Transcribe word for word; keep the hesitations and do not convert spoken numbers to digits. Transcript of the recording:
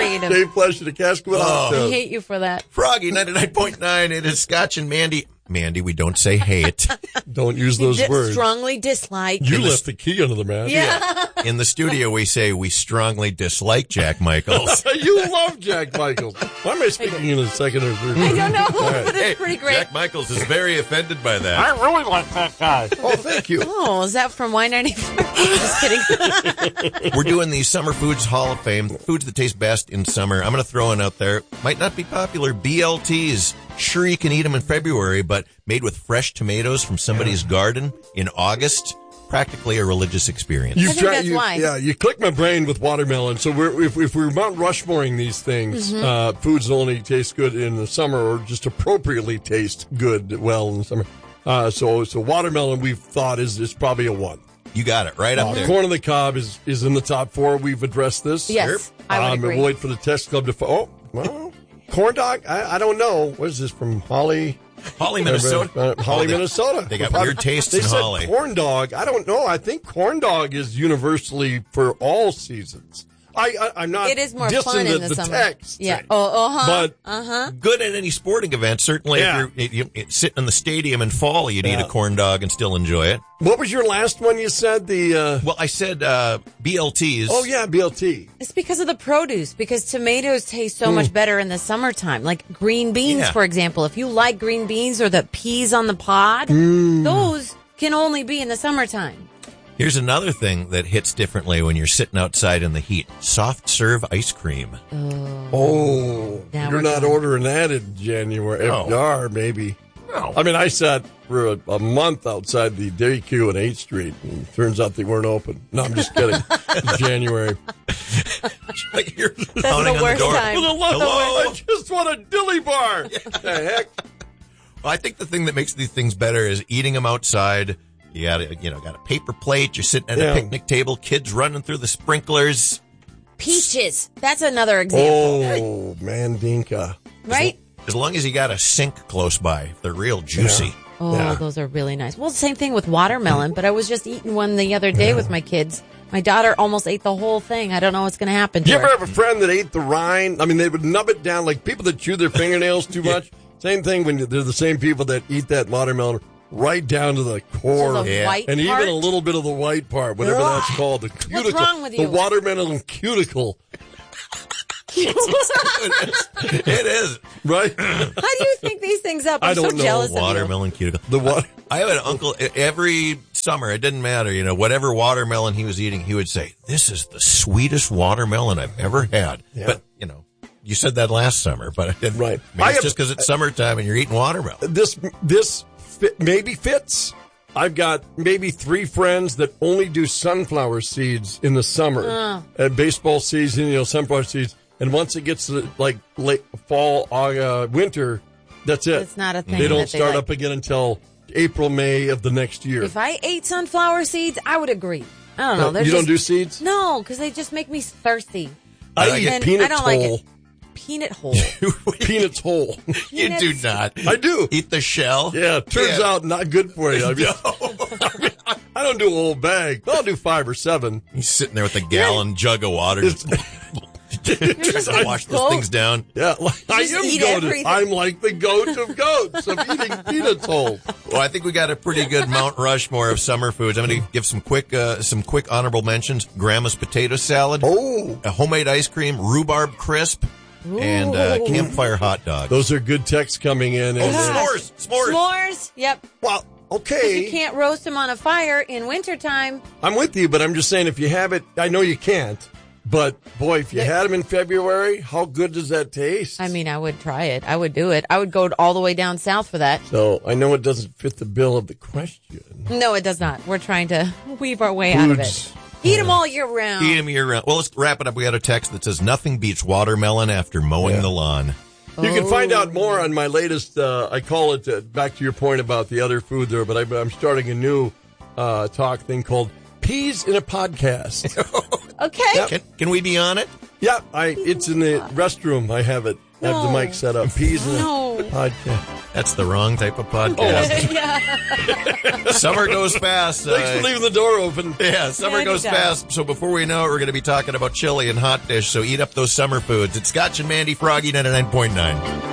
hate him. Dave Flesh and the Casco. I hate you for that. Froggy ninety-nine point nine. It is Scotch and Mandy. Mandy, we don't say hate. Don't use those Di- words. Strongly dislike. You left the key under the mat. Yeah. In the studio, we say we strongly dislike Jack Michaels. You love Jack Michaels. Why am I speaking in a second or third? I don't know, All right. but it's pretty great. Jack Michaels is very offended by that. I really like that guy. Oh, thank you. Oh, is that from Y ninety-four? Just kidding. We're doing the Summer Foods Hall of Fame, foods that taste best in summer. I'm going to throw one out there. Might not be popular. B L Ts. Sure, you can eat them in February, but made with fresh tomatoes from somebody's garden in August, practically a religious experience. You I think try- that's you- why. Yeah, you click my brain with watermelon. So we're, if, if we're Mount Rushmoreing these things, Mm-hmm. uh, foods only taste good in the summer or just appropriately taste good well in the summer. Uh, so, so watermelon we've thought is, is probably a one. You got it right up Uh, there. corn on the cob is, is in the top four. We've addressed this. Yes, I would um, agree. We'll wait for the test club to. Fo- oh, well, corn dog. I, I don't know. What is this from Holly? Holly, Minnesota. Uh, Holly, Oh, they- Minnesota. They got weird tastes They in said Holly. corn dog. I don't know. I think corn dog is universally for all seasons. I, I I'm not. It is more dissing fun in the, the summer. text. Yeah. Oh, uh-huh. But uh-huh. Good at any sporting event. Certainly, Yeah. if you're you, you, sitting in the stadium in fall, you'd eat Yeah. a corn dog and still enjoy it. what was your last one? You said the. Uh, Well, I said uh, B L Ts. oh yeah, B L T. It's because of the produce, because tomatoes taste so much better in the summertime. Like green beans, Yeah. for example. If you like green beans or the peas on the pod, those can only be in the summertime. Here's another thing that hits differently when you're sitting outside in the heat. Soft serve ice cream. Oh, Now you're we're not going. ordering that in January. No. If you are, maybe. No. I mean, I sat for a, a month outside the Dairy Q on eighth Street, and turns out they weren't open. No, I'm just kidding. In January. Like you're That's pounding the on worst the door. time. Hello? I just want a dilly bar. What the heck? Well, I think the thing that makes these things better is eating them outside. You got a, you know, got a paper plate. You're sitting at Yeah. a picnic table. Kids running through the sprinklers. Peaches. That's another example. Oh, Mandinka. Right? As long as you got a sink close by, they're real juicy. Oh, Yeah. those are really nice. Well, same thing with watermelon, but I was just eating one the other day with my kids. My daughter almost ate the whole thing. I don't know what's going to happen to Do you her. ever have a friend that ate the rind? I mean, they would nub it down like people that chew their fingernails too much. Same thing when they're the same people that eat that watermelon right down to the core. To the Yeah. white And part? even a little bit of the white part, whatever Ugh. that's called, the cuticle. wrong with The you? watermelon cuticle, It is. right? How do you think these things up? I'm I don't so know. jealous Watermelon cuticle. The water. I have an uncle e- every summer. It didn't matter, you know, whatever watermelon he was eating, he would say, "This is the sweetest watermelon I've ever had." Yeah. But you know, you said that last summer, but I didn't. Right. Maybe I it's have- just because it's summertime and you're eating watermelon. This this fit, maybe fits. I've got maybe three friends that only do sunflower seeds in the summer. At baseball season, you know, sunflower seeds. And once it gets to like late fall, uh, winter, that's it. It's not a thing They don't that they start like. up again until April, May of the next year. If I ate sunflower seeds, I would agree. I don't know. Uh, They're you don't just- do seeds? No, because they just make me thirsty. I like eat it. And peanuts I don't like whole. it. Peanut hole. Peanuts whole. You do Peanuts. not. I do. Eat the shell. Yeah, turns Yeah. out not good for you. I, mean, No. I don't do a whole bag. I'll do five or seven. He's sitting there with a gallon jug of water. Just trying just to like wash goat. those things down. Yeah, like, I Just am eat goated. everything. I'm like the goat of goats of eating peanuts whole. Well, I think we got a pretty good Mount Rushmore of summer foods. I'm going to give some quick, uh, some quick honorable mentions. Grandma's potato salad, Oh, a homemade ice cream, rhubarb crisp, and uh, Ooh. campfire hot dog. those are good texts coming in. Oh, And, Yeah. s'mores, s'mores. S'mores. Yep. well, You okay, can't roast them on a fire in wintertime. I'm with you, but I'm just saying if you have it, I know you can't. But boy, if you had them in February, how good does that taste? I mean, I would try it. I would do it. I would go all the way down south for that. so I know it doesn't fit the bill of the question. No, it does not. We're trying to weave our way out of Foods. it. Eat them all year round. Eat 'em year round. Well, let's wrap it up. We got a text that says nothing beats watermelon after mowing Yeah. the lawn. You can find Oh. out more on my latest, uh, I call it, uh, back to your point about the other food there, but I, I'm starting a new uh, talk thing called Peas in a Podcast. Okay. Can, can we be on it? Yeah, I. It's in the restroom. I have it. I have the No. mic set up. Peas in No. a Podcast. That's the wrong type of podcast. yeah. Summer goes fast. Thanks uh, for leaving the door open. Yeah, summer Yeah, goes anytime. fast. So before we know it, we're going to be talking about chili and hot dish. So eat up those summer foods. It's Scotch and Mandy Froggy ninety-nine point nine.